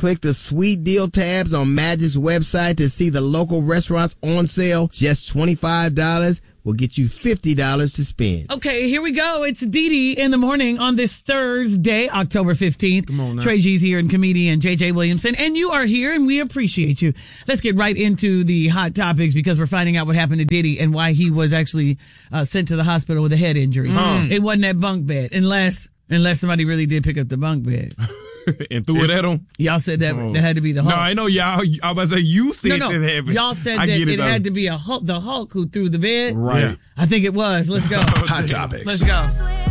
Click the sweet deal tabs on Magic's website to see the local restaurants on sale. Just $25 will get you $50 to spend. Okay, here we go. It's Didi in the morning on this Thursday, October 15th. Come on now. Trey G's here and comedian JJ Williamson. And you are here and we appreciate you. Let's get right into the hot topics because we're finding out what happened to Diddy and why he was actually sent to the hospital with a head injury. It wasn't that bunk bed unless somebody really did pick up the bunk bed. And threw it at him? Y'all said that had to be the Hulk. No, I know y'all. I was about to say you said that happened. Y'all said that it had to be the Hulk who threw the bed. Right. Yeah. I think it was. Let's go. Hot topics. Let's go.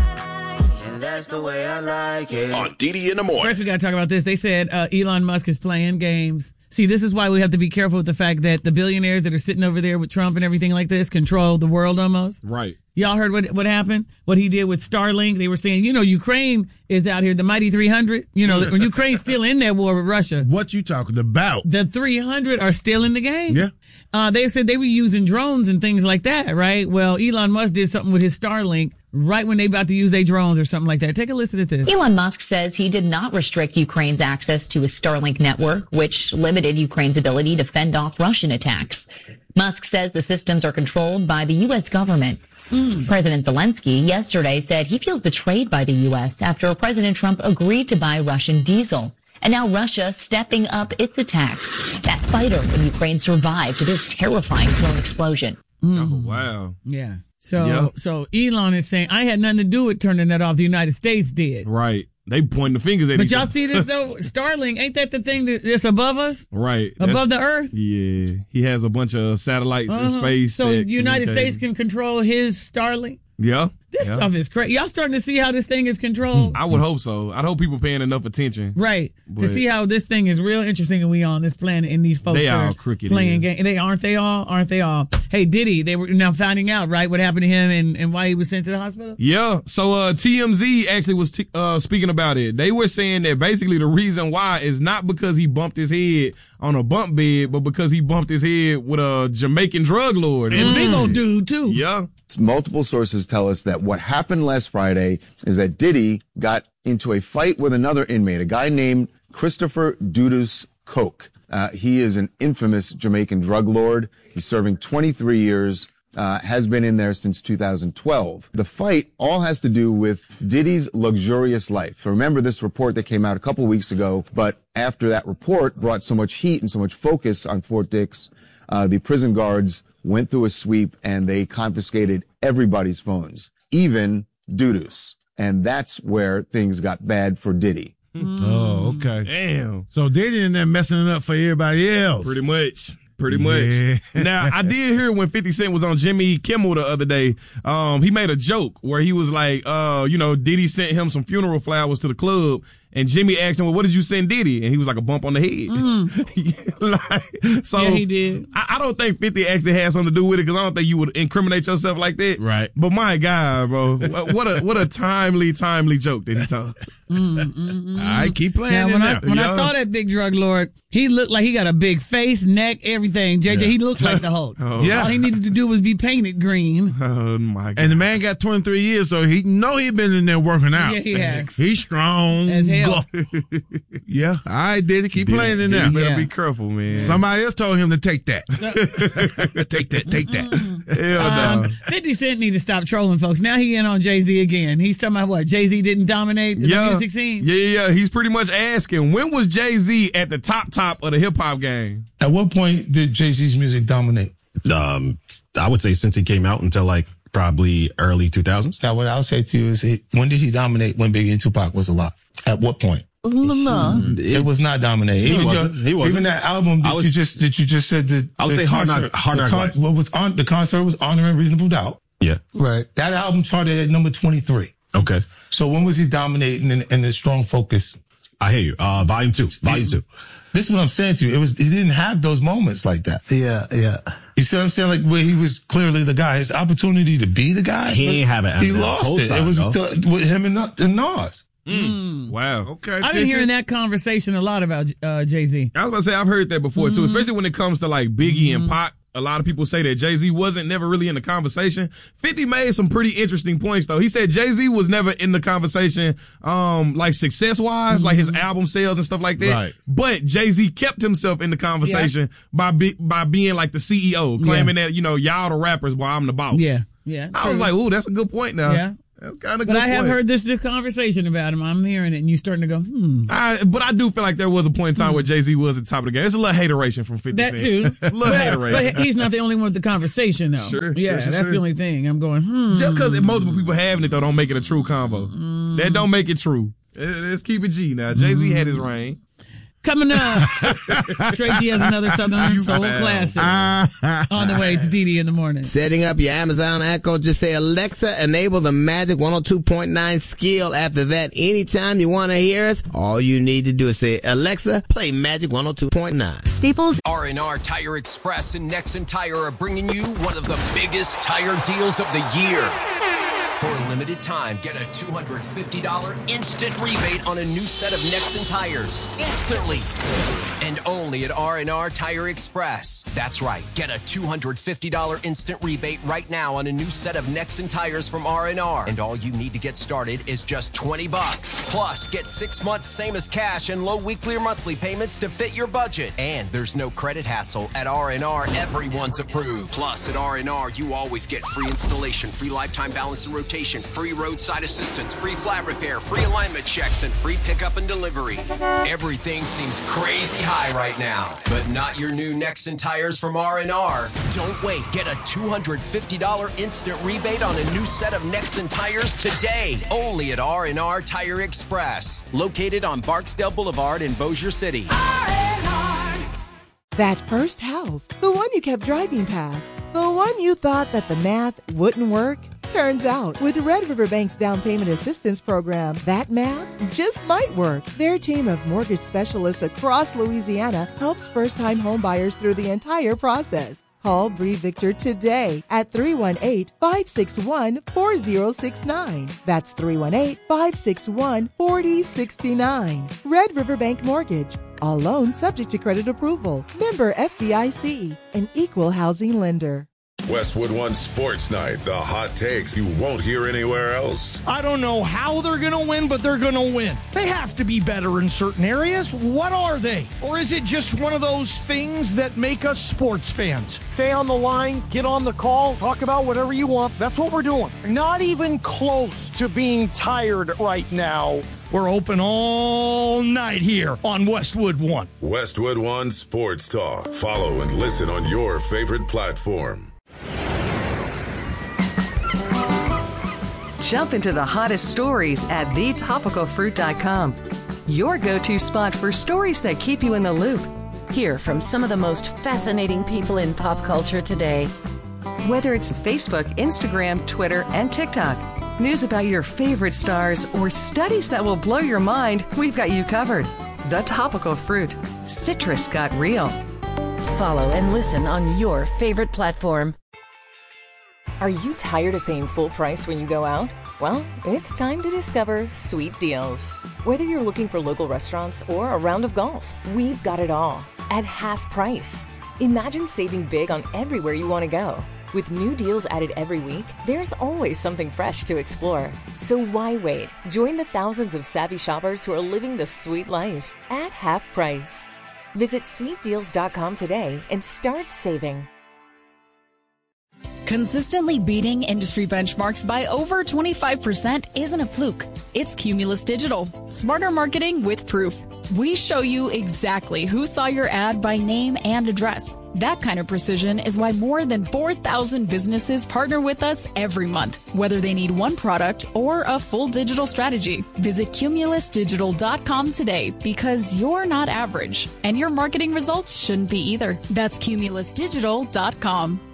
And that's the way I like it. On Didi in the morning. First, we got to talk about this. They said Elon Musk is playing games. See, this is why we have to be careful with the fact that the billionaires that are sitting over there with Trump and everything like this control the world almost. Right. Y'all heard what happened? What he did with Starlink? They were saying, Ukraine is out here, the mighty 300. Ukraine's still in that war with Russia. What you talking about? The 300 are still in the game. Yeah. They said they were using drones and things like that, right? Well, Elon Musk did something with his Starlink right when they about to use their drones or something like that. Take a listen to this. Elon Musk says he did not restrict Ukraine's access to his Starlink network, which limited Ukraine's ability to fend off Russian attacks. Musk says the systems are controlled by the U.S. government. President Zelensky yesterday said he feels betrayed by the U.S. after President Trump agreed to buy Russian diesel. And now Russia stepping up its attacks. That fighter in Ukraine survived this terrifying drone explosion. Oh, wow. Yeah. So Elon is saying, I had nothing to do with turning that off. The United States did. Right. They pointing the fingers at But each y'all other. see this, though? Starlink, ain't that the thing that's above us? Right. Above the Earth? Yeah. He has a bunch of satellites in space. So the United States can control his Starlink? Yeah. This stuff is crazy. Y'all starting to see how this thing is controlled? I would hope so. I'd hope people paying enough attention. Right. To see how this thing is real interesting and we on this planet and these folks They are all crooked playing games. Aren't they all? Hey, Diddy, they were now finding out, right, what happened to him and why he was sent to the hospital? Yeah. So TMZ actually was speaking about it. They were saying that basically the reason why is not because he bumped his head on a bump bed, but because he bumped his head with a Jamaican drug lord. And big old dude, too. Yeah. Multiple sources tell us that what happened last Friday is that Diddy got into a fight with another inmate, a guy named Christopher Dudus Koch. He is an infamous Jamaican drug lord. He's serving 23 years, has been in there since 2012. The fight all has to do with Diddy's luxurious life. Remember this report that came out a couple weeks ago, but after that report brought so much heat and so much focus on Fort Dix, the prison guards went through a sweep and they confiscated everybody's phones, even Dudus. And that's where things got bad for Diddy. Oh, okay. Damn. So Diddy in there messing it up for everybody else. Pretty much. Now, I did hear when 50 Cent was on Jimmy Kimmel the other day, he made a joke where he was like, Diddy sent him some funeral flowers to the club. And Jimmy asked him, well, what did you send Diddy? And he was like, a bump on the head. So yeah, he did. I don't think 50 actually had something to do with it because I don't think you would incriminate yourself like that. Right. But my God, bro, what a timely joke that he told. All right, keep playing When I saw that big drug lord, he looked like he got a big face, neck, everything. JJ, he looked like the Hulk. Yeah. All he needed to do was be painted green. Oh, my God. And the man got 23 years, so he been in there working out. Yeah, he has. He's strong. As hell. Yeah. All right, Diddy, keep playing in there. You better be careful, man. Somebody else told him to take that. Take that. Hell no. 50 Cent need to stop trolling folks. Now he in on Jay-Z again. He's talking about what? Jay-Z didn't dominate the music scene? Yeah. He's pretty much asking, when was Jay-Z at the top of the hip-hop game? At what point did Jay-Z's music dominate? I would say since he came out until like probably early 2000s. Now, what I'll say to you is, when did he dominate when Biggie and Tupac was alive? At what point? It was not dominating. He wasn't. Even that album that you just said that I would say Hard Knock Life. What was on the concert was Honoring Reasonable Doubt. Yeah. Right. That album charted at number 23. Okay. So when was he dominating in the strong focus? I hear you. Volume 2. This is what I'm saying to you. He didn't have those moments like that. Yeah. You see what I'm saying? Like where he was clearly the guy. His opportunity to be the guy. He ain't have it. He lost it. It was with him and Nas. Wow. Okay. I've been hearing that conversation a lot about Jay-Z. I was about to say, I've heard that before too, especially when it comes to like Biggie and Pac. A a lot of people say that Jay-Z wasn't never really in the conversation. 50 made some pretty interesting points, though. He said Jay-Z was never in the conversation, like success-wise, like his album sales and stuff like that. Right. But Jay-Z kept himself in the conversation by being like the CEO, claiming that, you know, y'all the rappers while I'm the boss. Yeah. I was like, ooh, that's a good point now. Yeah. That's kind of good. But I have point. heard this conversation about him. I'm hearing it, and you starting to go, But I do feel like there was a point in time where Jay-Z was at the top of the game. It's a little hateration from 50 That Cent. too. A little hateration. But he's not the only one with the conversation, though. Sure. That's the only thing. I'm going, Just because multiple people having it, though, don't make it a true convo. That don't make it true. Let's keep it G now. Jay-Z had his reign. Coming up, Trey G has another Southern Soul classic on the way. It's Didi in the morning. Setting up your Amazon Echo, just say, Alexa, enable the Magic 102.9 skill. After that, anytime you want to hear us, all you need to do is say, Alexa, play Magic 102.9. Staples. R&R Tire Express and Nexen Tire are bringing you one of the biggest tire deals of the year. For a limited time, get a $250 instant rebate on a new set of Nexen tires. Instantly. And only at R&R Tire Express. That's right. Get a $250 instant rebate right now on a new set of Nexen tires from R&R. And all you need to get started is just $20. Plus, get 6 months same as cash and low weekly or monthly payments to fit your budget. And there's no credit hassle. At R&R, everyone's approved. Plus, at R&R, you always get free installation, free lifetime balance and rotation, free roadside assistance, free flat repair, free alignment checks, and free pickup and delivery. Everything seems crazy high right now, but not your new Nexen tires from R&R. Don't wait. Get a $250 instant rebate on a new set of Nexen tires today. Only at R&R Tire Express, located on Barksdale Boulevard in Bossier City. That first house, the one you kept driving past, the one you thought that the math wouldn't work. Turns out, with Red River Bank's down payment assistance program, that math just might work. Their team of mortgage specialists across Louisiana helps first-time homebuyers through the entire process. Call Bree Victor today at 318-561-4069. That's 318-561-4069. Red River Bank Mortgage. All loans subject to credit approval. Member FDIC, an equal housing lender. Westwood One Sports Night, the hot takes you won't hear anywhere else. I don't know how they're going to win, but they're going to win. They have to be better in certain areas. What are they? Or is it just one of those things that make us sports fans? Stay on the line, get on the call, talk about whatever you want. That's what we're doing. Not even close to being tired right now. We're open all night here on Westwood One. Westwood One Sports Talk. Follow and listen on your favorite platform. Jump into the hottest stories at thetopicalfruit.com. Your go-to spot for stories that keep you in the loop. Hear from some of the most fascinating people in pop culture today. Whether it's Facebook, Instagram, Twitter, and TikTok, news about your favorite stars, or studies that will blow your mind, we've got you covered. The Topical Fruit. Citrus got real. Follow and listen on your favorite platform. Are you tired of paying full price when you go out? Well, it's time to discover Sweet Deals. Whether you're looking for local restaurants or a round of golf, we've got it all at half price. Imagine saving big on everywhere you want to go. With new deals added every week, there's always something fresh to explore. So why wait? Join the thousands of savvy shoppers who are living the sweet life at half price. Visit sweetdeals.com today and start saving. Consistently beating industry benchmarks by over 25% isn't a fluke. It's Cumulus Digital. Smarter marketing with proof. We show you exactly who saw your ad by name and address. That kind of precision is why more than 4,000 businesses partner with us every month, whether they need one product or a full digital strategy. Visit cumulusdigital.com today because you're not average, and your marketing results shouldn't be either. That's cumulusdigital.com.